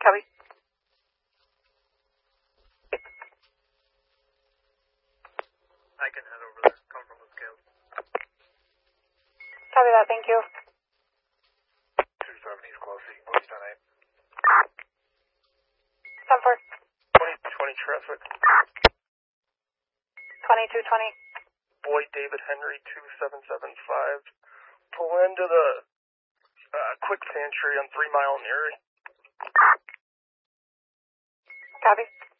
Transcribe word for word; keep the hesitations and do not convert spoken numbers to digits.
Copy. I can head over there. Come from the scales. Copy that, thank you. two seventy is close. Police ten eight. ten four. twenty twenty traffic. twenty-two twenty. Boy David Henry two seven seven five. Pull into the uh, quick pantry on three mile and Erie. Copy.